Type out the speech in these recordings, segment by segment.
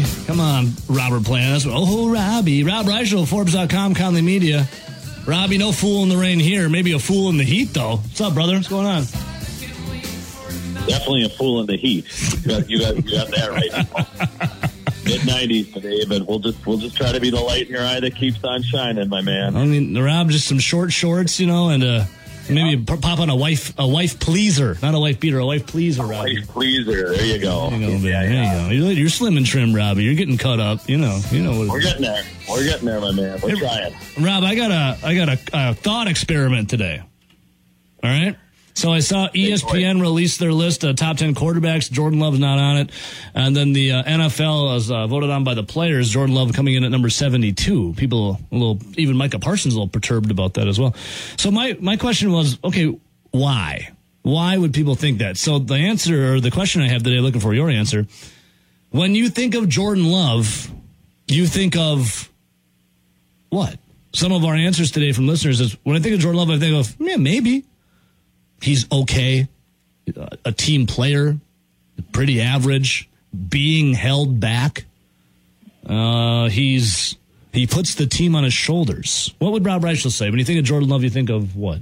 Come on, Robert Plant. Oh, Robbie. Rob Reichel, Forbes.com, Conley Media. Robbie, no fool in the rain here. Maybe a fool in the heat, though. What's up, brother? What's going on? Definitely a fool in the heat. You got that right. Mid-90s today, but we'll just try to be the light in your eye that keeps on shining, my man. I mean, Rob, just some short shorts, and maybe pop on a wife pleaser, not a wife beater, a wife pleaser, Robbie. Wife pleaser. There you go. There you go. You're slim and trim, Robbie. You're getting cut up. You know. We're getting there. We're getting there, my man. We're trying. Rob, I got a thought experiment today. All right. So I saw ESPN release their list of top 10 quarterbacks. Jordan Love's not on it. And then the NFL was voted on by the players. Jordan Love coming in at number 72. People even Micah Parsons a little perturbed about that as well. So my question was, okay, why? Why would people think that? So the answer, or the question I have today, looking for your answer, when you think of Jordan Love, you think of what? Some of our answers today from listeners is, when I think of Jordan Love, I think of, yeah, maybe. He's okay, a team player, pretty average, being held back. He puts the team on his shoulders. What would Rob Reichel say? When you think of Jordan Love, you think of what?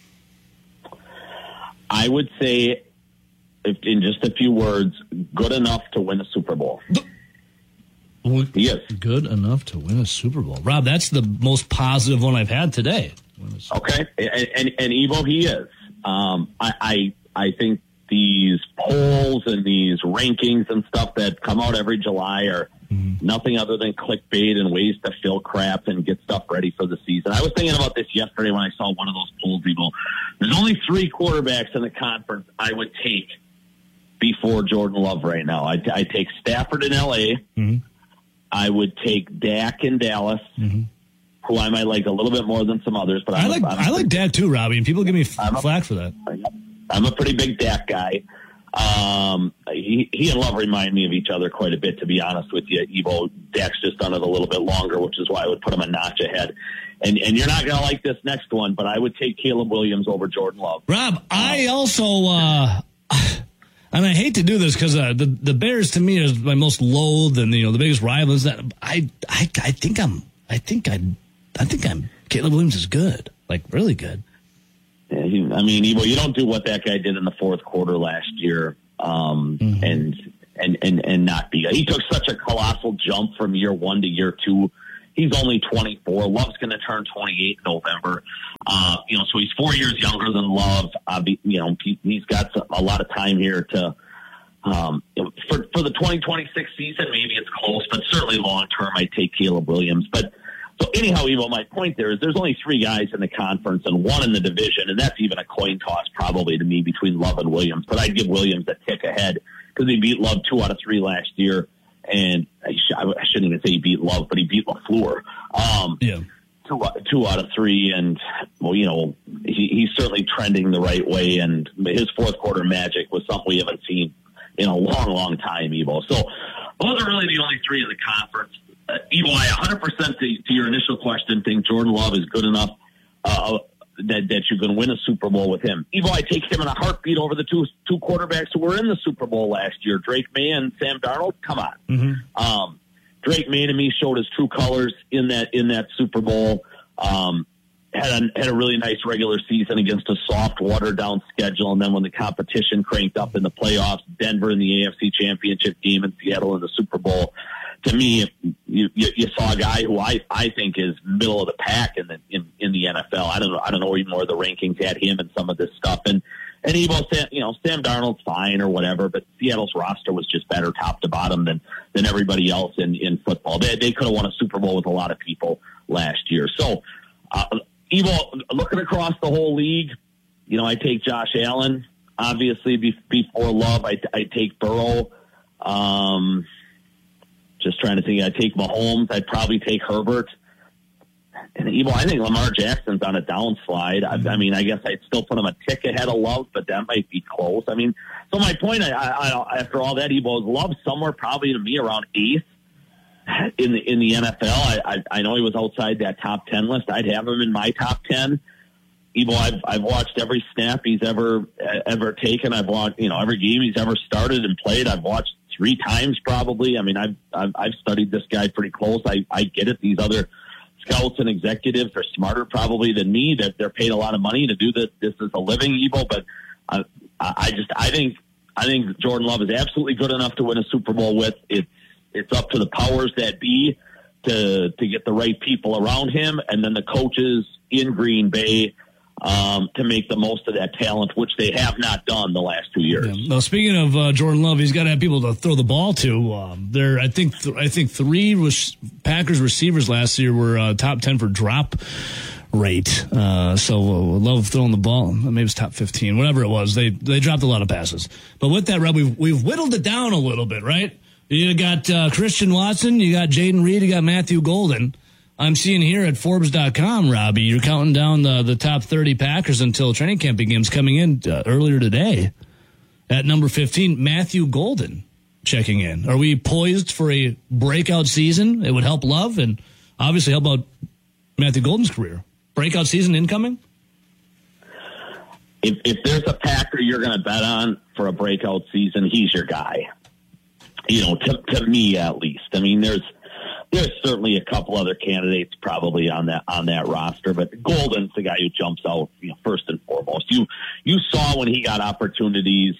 I would say, in just a few words, good enough to win a Super Bowl. Yes. Good enough to win a Super Bowl. Rob, that's the most positive one I've had today. Okay, and Evo, he is. I think these polls and these rankings and stuff that come out every July are nothing other than clickbait and ways to fill crap and get stuff ready for the season. I was thinking about this yesterday when I saw one of those polls, people. There's only 3 quarterbacks in the conference I would take before Jordan Love right now. I'd take Stafford in L.A. Mm-hmm. I would take Dak in Dallas. Mm-hmm. Who I might like a little bit more than some others, but I like Dak too, Robbie, and people give me flack for that. I'm a pretty big Dak guy. He and Love remind me of each other quite a bit, to be honest with you. Evo, Dak's just done it a little bit longer, which is why I would put him a notch ahead. And you're not going to like this next one, but I would take Caleb Williams over Jordan Love. Rob, I also, and I hate to do this because the Bears to me is my most loathed and the biggest rivals. That I think Caleb Williams is good, like really good. Yeah, Evo, you don't do what that guy did in the fourth quarter last year, and not be. He took such a colossal jump from year 1 to year 2. He's only 24. Love's going to turn 28 in November. So he's 4 years younger than Love. He's got a lot of time here to. For the 2026 season, maybe it's close, but certainly long term, I take Caleb Williams, but. So anyhow, Evo, my point there is there's only 3 guys in the conference and 1 in the division, and that's even a coin toss probably to me between Love and Williams. But I'd give Williams a tick ahead because he beat Love 2 out of 3 last year, and I shouldn't even say he beat Love, but he beat LaFleur. 2 out of 3, and he's certainly trending the right way, and his fourth quarter magic was something we haven't seen in a long, long time, Evo. So those are really the only 3 in the conference. Evo, I 100% to your initial question think Jordan Love is good enough that you can win a Super Bowl with him. Evo, I take him in a heartbeat over the two quarterbacks who were in the Super Bowl last year, Drake May and Sam Darnold. Come on. Mm-hmm. Drake May to me showed his true colors in that Super Bowl. Had a really nice regular season against a soft, watered-down schedule, and then when the competition cranked up in the playoffs, Denver in the AFC Championship game and Seattle in the Super Bowl. To me, you saw a guy who I think is middle of the pack in the NFL. I don't know even where the rankings had him and some of this stuff. And Evo, Sam Darnold's fine or whatever, but Seattle's roster was just better top to bottom than everybody else in football. They could have won a Super Bowl with a lot of people last year. So, Evo, looking across the whole league, I take Josh Allen obviously before Love. I take Burrow. Just trying to think. I'd take Mahomes. I'd probably take Herbert. And Evo, I think Lamar Jackson's on a downslide. I guess I'd still put him a tick ahead of Love, but that might be close. So my point, after all that, Evo, is Love somewhere probably to me around 8th in the NFL. I know he was outside that top 10 list. I'd have him in my top 10. Evo, I've watched every snap he's ever taken. I've watched every game he's ever started and played. I've watched 3 times probably. I mean, I've studied this guy pretty close. I get it. These other scouts and executives are smarter probably than me, that they're paid a lot of money to do this as a living, Evo. But I think Jordan Love is absolutely good enough to win a Super Bowl with. It's up to the powers that be to get the right people around him, and then the coaches in Green Bay to make the most of that talent, which they have not done the last 2 years. Yeah. Now, speaking of Jordan Love, he's got to have people to throw the ball to. I think 3 Packers receivers last year were top 10 for drop rate. So Love throwing the ball. Maybe it's top 15, whatever it was. They dropped a lot of passes. But with that, Rob, we've whittled it down a little bit, right? You got Christian Watson, you got Jaden Reed, you got Matthew Golden. I'm seeing here at Forbes.com, Robbie, you're counting down the top 30 Packers until training camp begins, coming in earlier today. At number 15, Matthew Golden checking in. Are we poised for a breakout season? It would help Love and obviously help out Matthew Golden's career. Breakout season incoming? If there's a Packer you're going to bet on for a breakout season, he's your guy. You know, to me at least. I mean, there's certainly a couple other candidates probably on that roster, but Golden's the guy who jumps out, first and foremost. You saw when he got opportunities,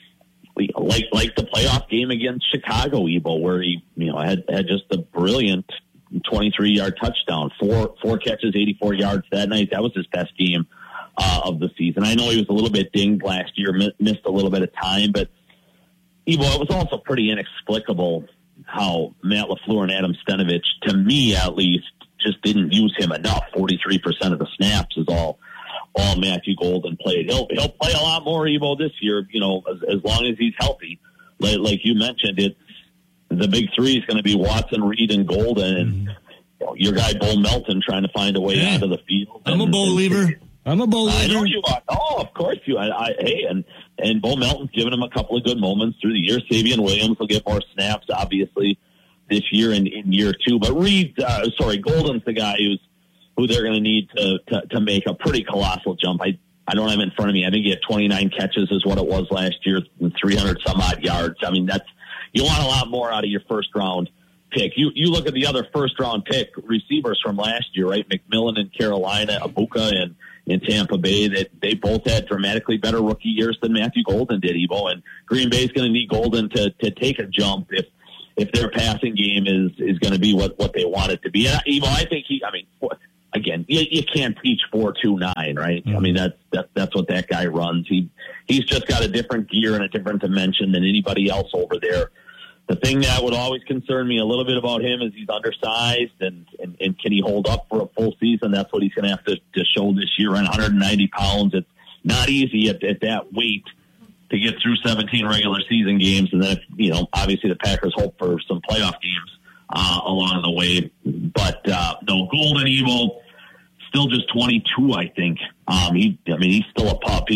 like the playoff game against Chicago, Evo, where he had just a brilliant 23-yard touchdown, four catches, 84 yards that night. That was his best game of the season. I know he was a little bit dinged last year, missed a little bit of time, but Evo, it was also pretty inexplicable how Matt LaFleur and Adam Stenavich, to me at least, just didn't use him enough. 43% of the snaps is all Matthew Golden played. He'll play a lot more, Evo, this year, as long as he's healthy. Like you mentioned, it's the big 3 is going to be Watson, Reed, and Golden, and your guy Bo Melton trying to find a way out of the field. I'm a believer. I know you are. Oh, of course you are. And Bo Melton's given him a couple of good moments through the year. Savion Williams will get more snaps, obviously, this year and in year 2. But Golden's the guy who they're going to need to make a pretty colossal jump. I don't have it in front of me. I think he had 29 catches is what it was last year, 300 some odd yards. I mean, you want a lot more out of your first round pick. You look at the other first round pick receivers from last year, right? McMillan in Carolina, Abuka in Tampa Bay, that they both had dramatically better rookie years than Matthew Golden did, Evo. And Green Bay's going to need Golden to take a jump if their passing game is going to be what they want it to be. And Evo, I think again, you can't teach 4.29, right? Mm-hmm. I mean, that's what that guy runs. He's just got a different gear and a different dimension than anybody else over there. The thing that would always concern me a little bit about him is he's undersized, and can he hold up for a full season? That's what he's going to have to show this year. Around 190 pounds, it's not easy at that weight to get through 17 regular season games, and then obviously the Packers hope for some playoff games along the way. But no, Golden, Evo, still just 22, I think. He's still a pup.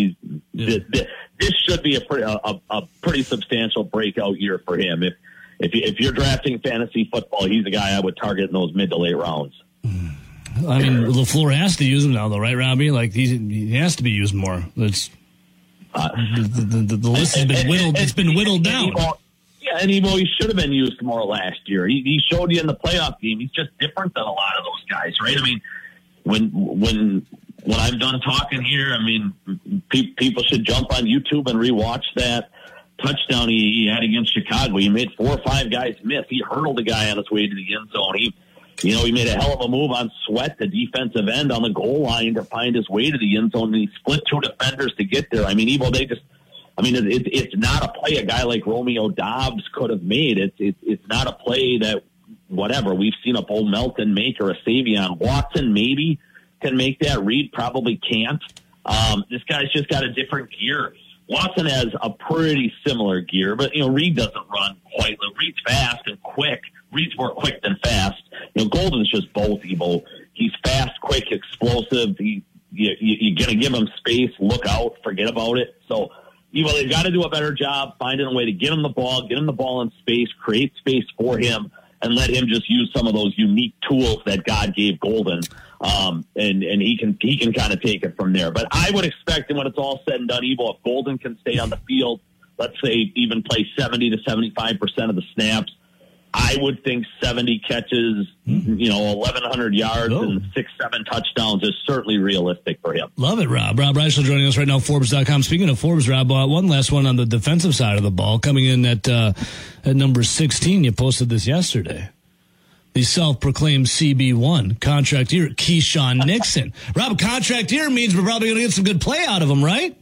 This should be a pretty substantial breakout year for him. If you're drafting fantasy football, he's the guy I would target in those mid to late rounds. I mean, LaFleur has to use him now, though, right, Robbie? Like he has to be used more. It's the list has been whittled. It's been whittled down. And he should have been used more last year. He showed you in the playoff game. He's just different than a lot of those guys, right? I mean, when I'm done talking here, I mean, people should jump on YouTube and rewatch that touchdown he had against Chicago. He made 4 or 5 guys miss. He hurdled a guy on his way to the end zone. He made a hell of a move on Sweat, the defensive end, on the goal line to find his way to the end zone, and he split 2 defenders to get there. I mean, Evo, it's not a play a guy like Romeo Doubs could have made. It's not a play that we've seen a Bo Melton make or a Savion. Watson maybe can make that. Reed probably can't. This guy's just got a different gear. Watson has a pretty similar gear, but Reed doesn't run quite. Reed's fast and quick. Reed's more quick than fast. Golden's just both, Evo. He's fast, quick, explosive. You're going to give him space. Look out. Forget about it. So, Evo, they've got to do a better job finding a way to get him the ball in space, create space for him, and let him just use some of those unique tools that God gave Golden. And he can kind of take it from there. But I would expect that when it's all said and done, Evo, if Golden can stay on the field let's say, even play 70 to 75% of the snaps, I would think 70 catches, 1,100 yards and 6-7 touchdowns is certainly realistic for him. Love it, Rob. Rob Reischel joining us right now, Forbes.com. Speaking of Forbes, Rob, one last one on the defensive side of the ball, coming in at number 16. You posted this yesterday. The self-proclaimed CB1 contract year, Keyshawn Nixon. Rob, contract year means we're probably going to get some good play out of him, right?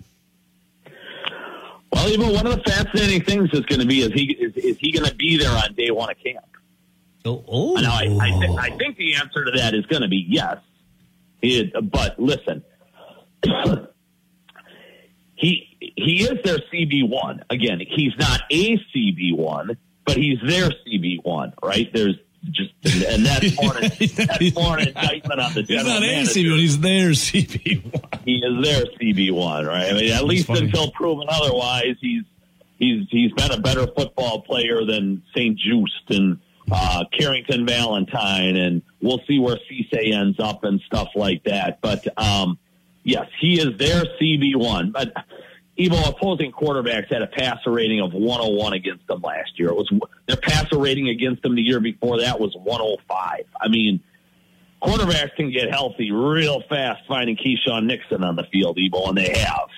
Well, even one of the fascinating things is going to be is he going to be there on day one of camp? Oh. Now, I think the answer to that is going to be yes. But listen, he is their CB1. Again, he's not a CB1, but he's their CB1, right? There's just, and that's more an indictment on the general manager. He's not a CB1, he's their CB1. He is their CB1, right? I mean, at least until proven otherwise, he's been a better football player than St. Just and Carrington Valentine, and we'll see where Cisse ends up and stuff like that. But yes, he is their CB1. But Evo, opposing quarterbacks had a passer rating of 101 against them last year. Their passer rating against them the year before that was 105. I mean, quarterbacks can get healthy real fast finding Keyshawn Nixon on the field, Evo, and they have.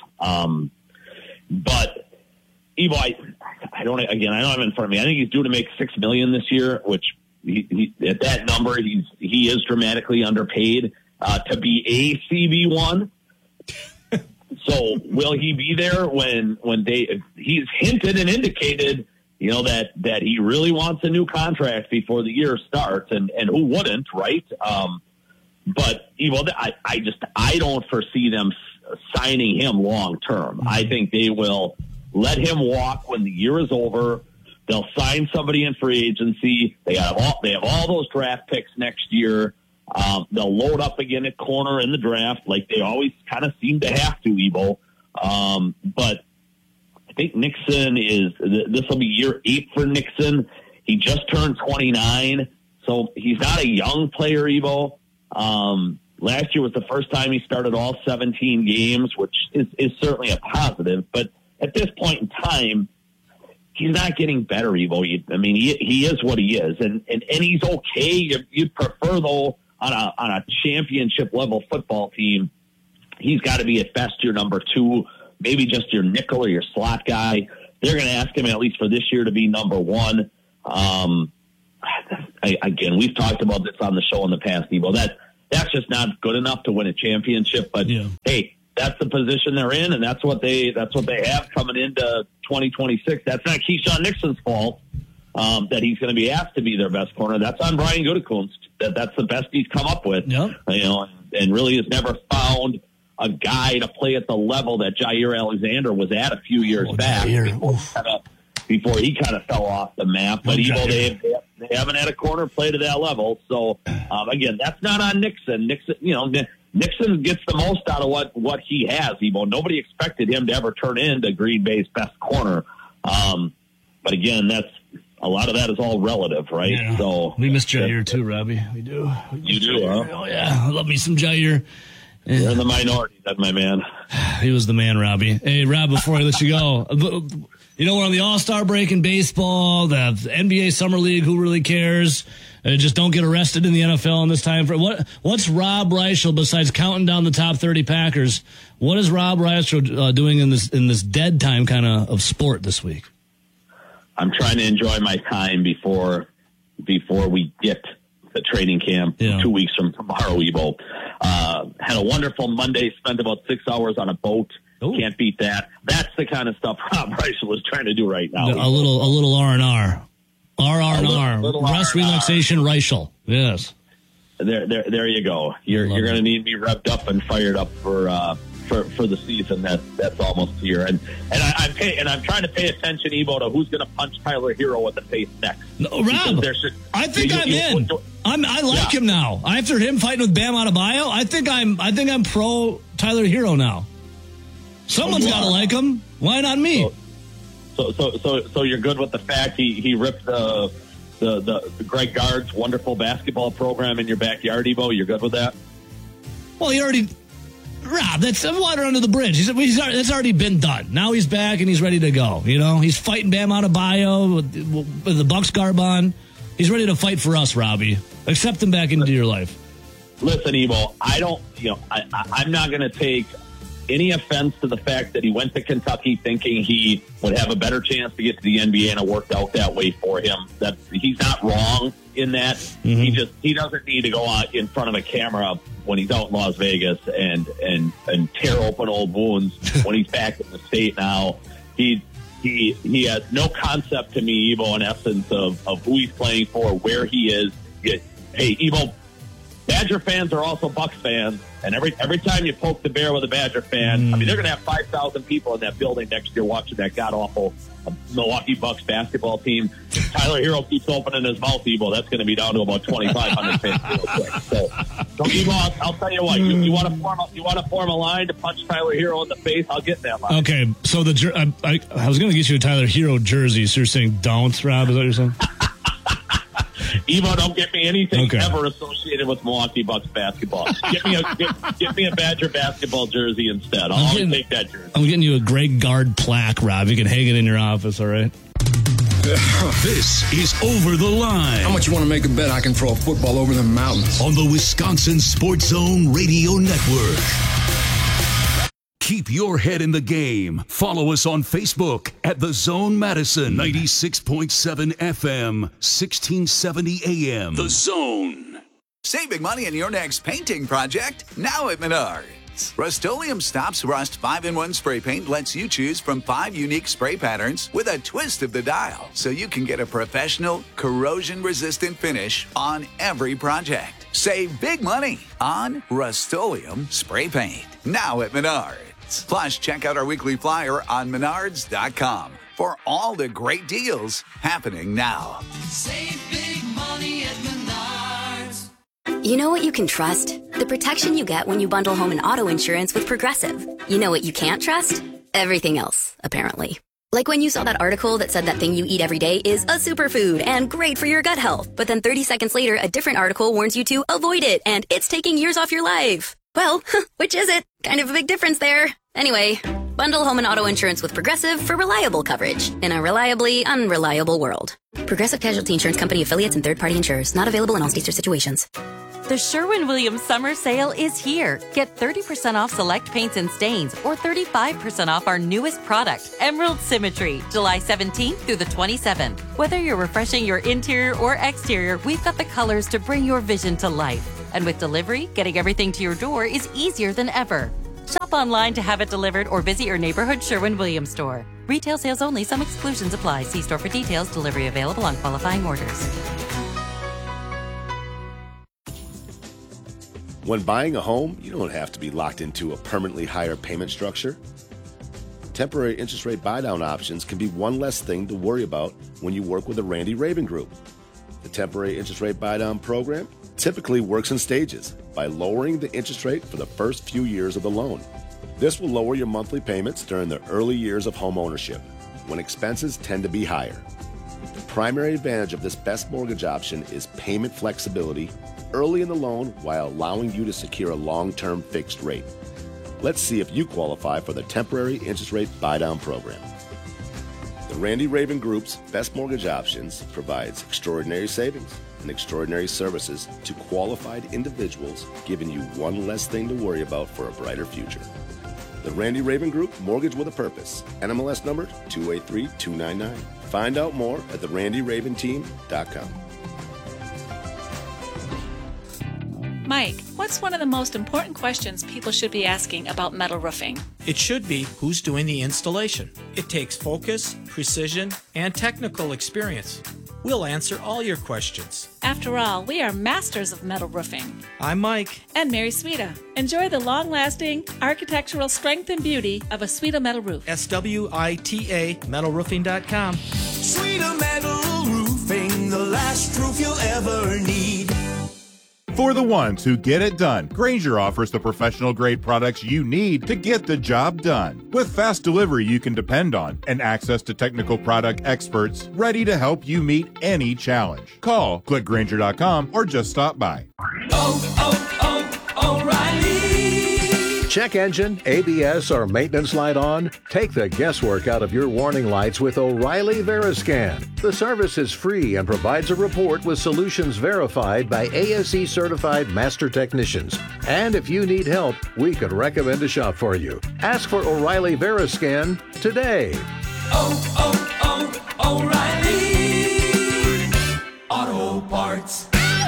But Evo, I don't have it in front of me. I think he's due to make $6 million this year, which he at that number he is dramatically underpaid to be a CB1. So will he be there when he's hinted and indicated, that he really wants a new contract before the year starts, and who wouldn't, right? But I don't foresee them signing him long term. I think they will let him walk when the year is over. They'll sign somebody in free agency. They have all those draft picks next year. They'll load up again at corner in the draft like they always kind of seem to have to, Evo. But I think Nixon this will be year 8 for Nixon. He just turned 29, so he's not a young player, Evo. Last year was the first time he started all 17 games, which is certainly a positive. But at this point in time, he's not getting better, Evo. I mean, he is what he is, and he's okay. You'd prefer, though, on a championship level football team, he's got to be at best your number 2, maybe just your nickel or your slot guy. They're going to ask him at least for this year to be number 1. Again, we've talked about this on the show in the past, Evo. That's just not good enough to win a championship. But hey, that's the position they're in, and that's what they have coming into 2026. That's not Keyshawn Nixon's fault. That he's going to be asked to be their best corner. That's on Brian Gutekunst. That's the best he's come up with. Yep. And really has never found a guy to play at the level that Jair Alexander was at a few years back before he kind of fell off the map. But they haven't had a corner play to that level. So again, that's not on Nixon. Nixon gets the most out of what he has. Evo, nobody expected him to ever turn into Green Bay's best corner. But again, a lot of that is all relative, right? Yeah. So we miss Jair too, Robbie. We do. You do, huh? Oh yeah, I love me some Jair. You're in the minority, that's my man. He was the man, Robbie. Hey, Rob, before I let you go, we're on the All-Star break in baseball, the NBA Summer League. Who really cares? Just don't get arrested in the NFL in this time. What's Rob Reischel besides counting down the top 30 Packers? What is Rob Reischel doing in this dead time kind of sport this week? I'm trying to enjoy my time before we get the training camp 2 weeks from tomorrow, Evo. Had a wonderful Monday, spent about 6 hours on a boat. Ooh. Can't beat that. That's the kind of stuff Rob Reischel is trying to do right now. A little R&R. R&R. Rest, relaxation, Reischel. Yes. There you go. You're going to need me revved up and fired up for the season that's almost here, and I'm trying to pay attention, Evo, to who's going to punch Tyler Hero in the face next. No, Rob, I think I'm in. I like him now. After him fighting with Bam Adebayo, I think I'm pro Tyler Hero now. Someone's got to like him. Why not me? So you're good with the fact he ripped the Greg Gard's wonderful basketball program in your backyard, Evo? You're good with that? Well, he already Rob, that's water under the bridge. That's already been done. Now he's back and he's ready to go. You know, he's fighting Bam Adebayo with the Bucks garb on. He's ready to fight for us, Robbie. Accept him back into your life. Listen, Evo, I'm not going to take any offense to the fact that he went to Kentucky thinking he would have a better chance to get to the NBA, and it worked out that way for him. That he's not wrong in that. Mm-hmm. He doesn't need to go out in front of a camera when he's out in Las Vegas and tear open old wounds when he's back in the state now. He has no concept to me, Evo, in essence of who he's playing for, where he is. Hey, Evo, Badger fans are also Bucks fans, and every time you poke the bear with a Badger fan, I mean, they're going to have 5,000 people in that building next year watching that god-awful Milwaukee Bucks basketball team. Tyler Hero keeps opening his mouth, Evo. That's going to be down to about 2,500 fans real quick. So Evo, I'll tell you what. You want to form a line to punch Tyler Hero in the face? I'll get in that line. Okay, so I was going to get you a Tyler Hero jersey, so you're saying don't, Rob? Is that what you're saying? Evo, don't get me anything ever associated with Milwaukee Bucks basketball. Get me a Badger basketball jersey instead. I'll always take that jersey. I'm getting you a Greg Gard plaque, Rob. You can hang it in your office, all right? This is Over the Line. How much you want to make a bet I can throw a football over the mountains? On the Wisconsin Sports Zone Radio Network. Keep your head in the game. Follow us on Facebook at The Zone Madison, 96.7 FM, 1670 AM. The Zone. Save big money on your next painting project now at Menards. Rust-Oleum Stops Rust 5-in-1 spray paint lets you choose from 5 unique spray patterns with a twist of the dial, so you can get a professional, corrosion-resistant finish on every project. Save big money on Rust-Oleum spray paint now at Menards. Plus, check out our weekly flyer on Menards.com for all the great deals happening now. Save big money at Menards. You know what you can trust? The protection you get when you bundle home and auto insurance with Progressive. You know what you can't trust? Everything else, apparently. Like when you saw that article that said that thing you eat every day is a superfood and great for your gut health. But then 30 seconds later, a different article warns you to avoid it and it's taking years off your life. Well, which is it? Kind of a big difference there. Anyway, bundle home and auto insurance with Progressive for reliable coverage in a reliably unreliable world. Progressive Casualty Insurance Company affiliates and third-party insurers. Not available in all states or situations. The Sherwin-Williams Summer Sale is here. Get 30% off select paints and stains or 35% off our newest product, Emerald Symmetry, July 17th through the 27th. Whether you're refreshing your interior or exterior, we've got the colors to bring your vision to life. And with delivery, getting everything to your door is easier than ever. Shop online to have it delivered or visit your neighborhood Sherwin-Williams store. Retail sales only. Some exclusions apply. See store for details. Delivery available on qualifying orders. When buying a home, you don't have to be locked into a permanently higher payment structure. Temporary interest rate buy-down options can be one less thing to worry about when you work with the Randy Raven Group. The temporary interest rate buy-down program typically works in stages by lowering the interest rate for the first few years of the loan. This will lower your monthly payments during the early years of home ownership, when expenses tend to be higher. The primary advantage of this best mortgage option is payment flexibility early in the loan while allowing you to secure a long-term fixed rate. Let's see if you qualify for the temporary interest rate buy-down program. The Randy Raven Group's Best Mortgage Options provides extraordinary savings and extraordinary services to qualified individuals, giving you one less thing to worry about for a brighter future. The Randy Raven Group, Mortgage with a Purpose. NMLS number 283299. Find out more at therandyraventeam.com. Mike, what's one of the most important questions people should be asking about metal roofing? It should be who's doing the installation. It takes focus, precision, and technical experience. We'll answer all your questions. After all, we are masters of metal roofing. I'm Mike. And Mary Sweta. Enjoy the long-lasting architectural strength and beauty of a Sweta metal roof. SWITA metalroofing.com. Sweta Metal Roofing, the last roof you'll ever need. For the ones who get it done, Grainger offers the professional-grade products you need to get the job done. With fast delivery you can depend on and access to technical product experts ready to help you meet any challenge. Call, click Grainger.com, or just stop by. O'Reilly. check engine, ABS, or maintenance light on? Take the guesswork out of your warning lights with O'Reilly Veriscan. The service is free and provides a report with solutions verified by ASE certified master technicians. And if you need help, we could recommend a shop for you. Ask for O'Reilly Veriscan today. O'Reilly Auto Parts.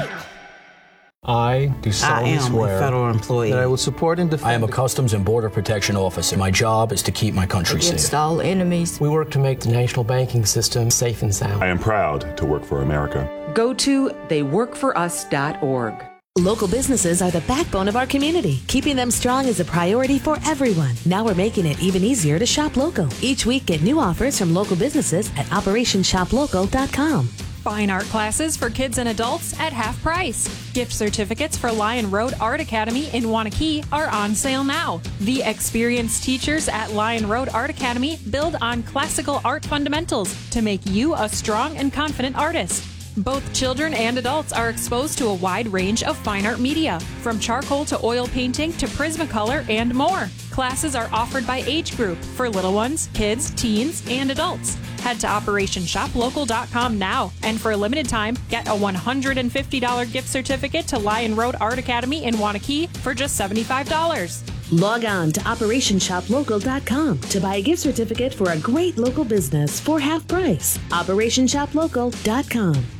I do solemnly swear a federal employee that I will support and defend. I am a Customs and Border Protection officer. My job is to keep my country against safe. all enemies. We work to make the national banking system safe and sound. I am proud to work for America. Go to theyworkforus.org. Local businesses are the backbone of our community. Keeping them strong is a priority for everyone. Now we're making it even easier to shop local. Each week, get new offers from local businesses at OperationShopLocal.com. Fine art classes for kids and adults at half price. Gift certificates for Lion Road Art Academy in Wanakee are on sale now. The experienced teachers at Lion Road Art Academy build on classical art fundamentals to make you a strong and confident artist. Both children and adults are exposed to a wide range of fine art media, from charcoal to oil painting to Prismacolor and more. Classes are offered by age group for little ones, kids, teens, and adults. Head to OperationShopLocal.com now, and for a limited time, get a $150 gift certificate to Lion Road Art Academy in Wanakee for just $75. Log on to OperationShopLocal.com to buy a gift certificate for a great local business for half price. OperationShopLocal.com.